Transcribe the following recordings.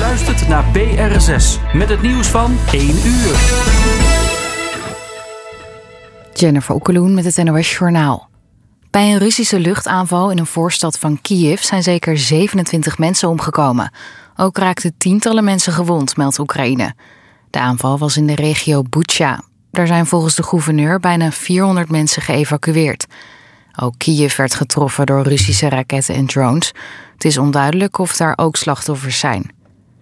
luistert naar BRSS met het nieuws van 1 uur. Jennifer Okkeloen met het NOS Journaal. Bij een Russische luchtaanval in een voorstad van Kiev zijn zeker 27 mensen omgekomen. Ook raakten tientallen mensen gewond, meldt Oekraïne. De aanval was in de regio Bucha. Daar zijn volgens de gouverneur bijna 400 mensen geëvacueerd. Ook Kiev werd getroffen door Russische raketten en drones. Het is onduidelijk of daar ook slachtoffers zijn.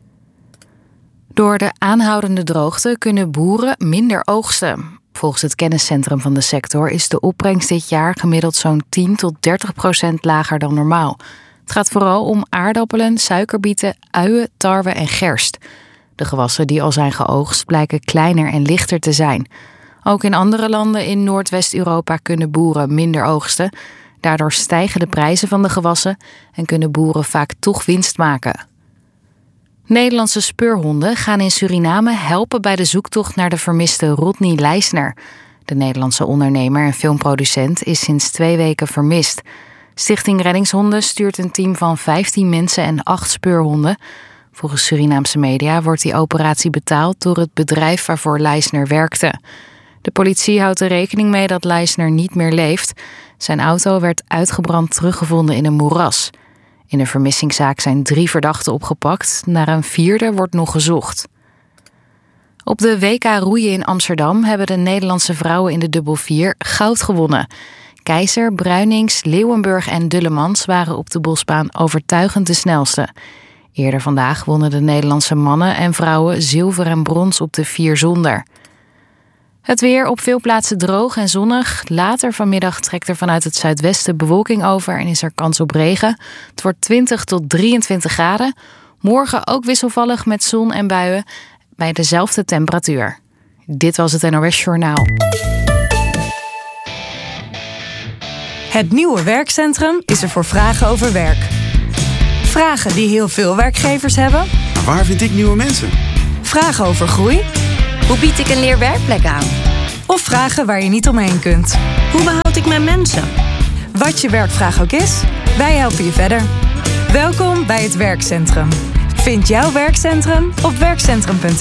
Door de aanhoudende droogte kunnen boeren minder oogsten. Volgens het kenniscentrum van de sector is de opbrengst dit jaar gemiddeld zo'n 10 tot 30% lager dan normaal. Het gaat vooral om aardappelen, suikerbieten, uien, tarwe en gerst. De gewassen die al zijn geoogst blijken kleiner en lichter te zijn. Ook in andere landen in Noordwest-Europa kunnen boeren minder oogsten. Daardoor stijgen de prijzen van de gewassen en kunnen boeren vaak toch winst maken. Nederlandse speurhonden gaan in Suriname helpen bij de zoektocht naar de vermiste Rodney Leisner. De Nederlandse ondernemer en filmproducent is sinds 2 weken vermist. Stichting Reddingshonden stuurt een team van 15 mensen en 8 speurhonden. Volgens Surinaamse media wordt die operatie betaald door het bedrijf waarvoor Leisner werkte. De politie houdt er rekening mee dat Leisner niet meer leeft. Zijn auto werd uitgebrand teruggevonden in een moeras. In de vermissingszaak zijn 3 verdachten opgepakt. Naar een 4e wordt nog gezocht. Op de WK roeien in Amsterdam hebben de Nederlandse vrouwen in de dubbel 4 goud gewonnen. Keizer, Bruinings, Leeuwenburg en Dullemans waren op de bosbaan overtuigend de snelste. Eerder vandaag wonnen de Nederlandse mannen en vrouwen zilver en brons op de 4 zonder. Het weer op veel plaatsen droog en zonnig. Later vanmiddag trekt er vanuit het zuidwesten bewolking over en is er kans op regen. Het wordt 20 tot 23 graden. Morgen ook wisselvallig met zon en buien bij dezelfde temperatuur. Dit was het NOS Journaal. Het nieuwe werkcentrum is er voor vragen over werk. Vragen die heel veel werkgevers hebben. Maar waar vind ik nieuwe mensen? Vragen over groei. Hoe bied ik een leerwerkplek aan? Of vragen waar je niet omheen kunt. Hoe behoud ik mijn mensen? Wat je werkvraag ook is, wij helpen je verder. Welkom bij het Werkcentrum. Vind jouw werkcentrum op werkcentrum.nl.